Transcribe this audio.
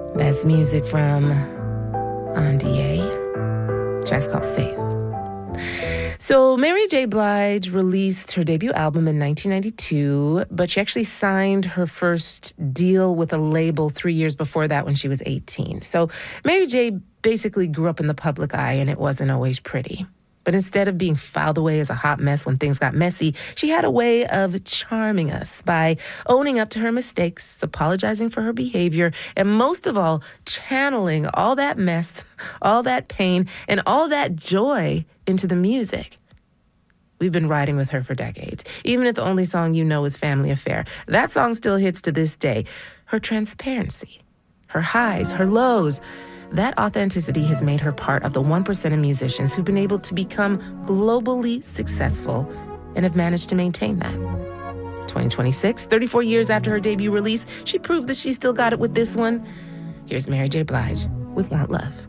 That's music from Andie. Track's called Safe. So Mary J. Blige released her debut album in 1992, but she actually signed her first deal with a label 3 years before that when she was 18. So Mary J. basically grew up in the public eye, and it wasn't always pretty. But instead of being filed away as a hot mess when things got messy, she had a way of charming us by owning up to her mistakes, apologizing for her behavior, and most of all, channeling all that mess, all that pain, and all that joy into the music. We've been riding with her for decades, even if the only song you know is Family Affair. That song still hits to this day. Her transparency, her highs, her lows, that authenticity has made her part of the 1% of musicians who've been able to become globally successful and have managed to maintain that. 2026, 34 years after her debut release, she proved that she still got it with this one. Here's Mary J. Blige with Want Love.